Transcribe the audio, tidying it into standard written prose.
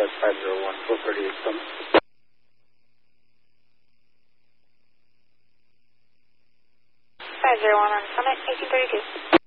Southwest 501, 438 Summit. 501 on Summit, 1832.